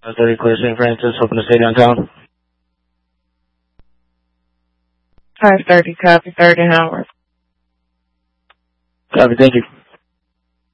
5:30 clear St. Francis, hoping to stay downtown. 5:30, copy, 30 Howard. Copy, thank you.